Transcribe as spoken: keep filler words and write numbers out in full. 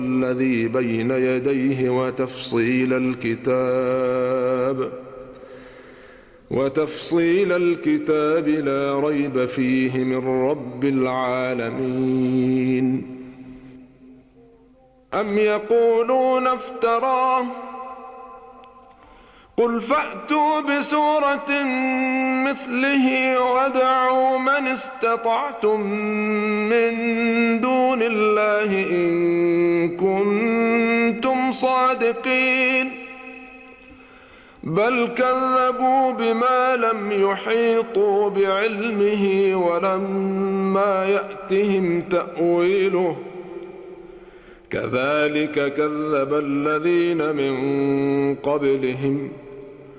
الذي بين يديه وتفصيل الكتاب وتفصيل الكتاب لا ريب فيه من رب العالمين. أم يقولون افتراه قل فأتوا بسورة مثله وادعوا من استطعتم من دون الله إن كنتم صادقين بل كذبوا بما لم يحيطوا بعلمه ولما يأتهم تأويله كذلك كذب الذين من قبلهم